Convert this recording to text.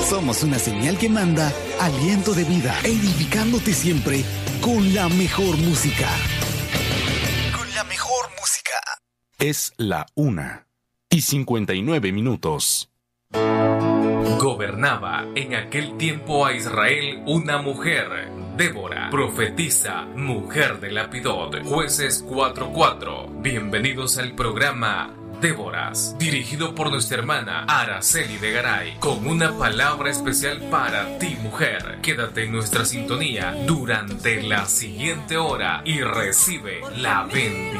Somos una señal que manda aliento de vida, edificándote siempre con la mejor música. Con la mejor música. Es la 1:59. Gobernaba en aquel tiempo a Israel una mujer, Débora, profetisa, mujer de Lapidot. Jueces 4:4. Bienvenidos al programa Déboras, dirigido por nuestra hermana Araceli de Garay, con una palabra especial para ti, mujer. Quédate en nuestra sintonía durante la siguiente hora y recibe la bendición.